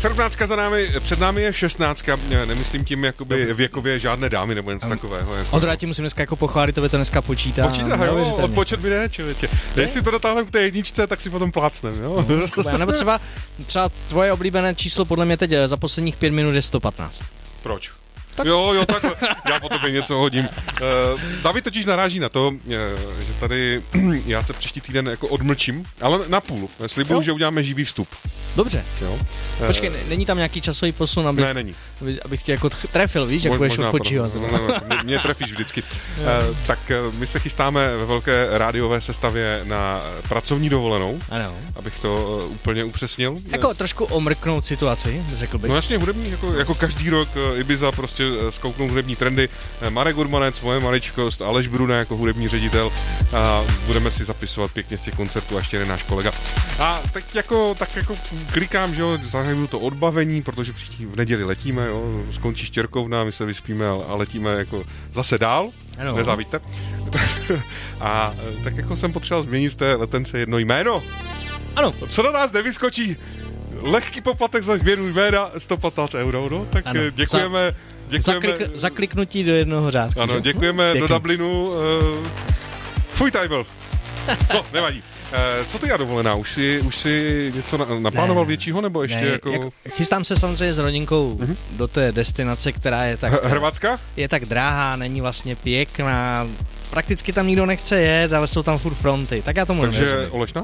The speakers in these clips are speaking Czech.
17 za námi, před námi je 16. Nemyslím tím jakoby věkově žádné dámy nebo něco takového. Jako. Ondro, já ti musím dneska jako pochválit, tebe to dneska počítá. Počítá, jo, odpočet mi ne, člověče. Jestli to dotáhneme k té jedničce, tak si potom plácnem, jo. Nebo třeba tvoje oblíbené číslo podle mě teď za posledních 5 minut je 115. Proč? Tak. Jo, takhle. Já po tobě něco hodím. David totiž naráží na to, že tady já se příští týden jako odmlčím, ale na půl. Slibuju, že uděláme živý vstup. Dobře. Jo. Počkej, není tam nějaký časový posun, ne, není. Abych tě jako trefil, víš, jak budeš odpočívat. Mě trefíš vždycky. Tak my se chystáme ve velké rádiové sestavě na pracovní dovolenou, ano. Abych to úplně upřesnil. Jako trošku omrknout situaci, řekl bych. No jasně, hudební, jako každý rok Ibiza prostě zkouknou hudební trendy. Marek Urbanec, moje maličkost, Aleš Bruna jako hudební ředitel a budeme si zapisovat pěkně z těch koncertů a ještě jeden náš kolega. A tak jako klikám, že jo, zahajím to odbavení, protože příští v neděli letíme, jo, skončí Štěrkovna, my se vyspíme a letíme jako zase dál, ano. Nezávíte. A tak jako jsem potřeboval změnit v té letence jedno jméno. Ano. Co na nás nevyskočí? Lehký poplatek za změnu jména, 115 €, no, tak ano. Děkujeme. Zakliknutí do jednoho řádku. Ano, děkujeme do Dublinu. Fuj, tady byl. No, nevadí. Co ty já dovolená? Už si něco naplánoval většího, nebo ještě jako... Chystám se samozřejmě s rodinkou do té destinace, která je tak... Hrvatska? Je tak drahá, není vlastně pěkná. Prakticky tam nikdo nechce jet, ale jsou tam furt fronty. Tak já tomu Takže Olešná?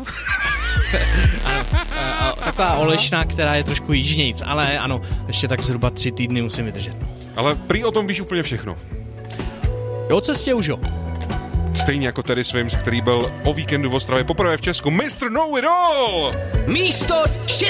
Taková Olešná, která je trošku jižnějc, ale ano, ještě tak zhruba 3 týdny musím vydržet. Ale prý o tom víš úplně všechno. O cestě už jo. Stejně jako Terry Swims, který byl o víkendu v Ostravě poprvé v Česku. Mr. Know It All! Místo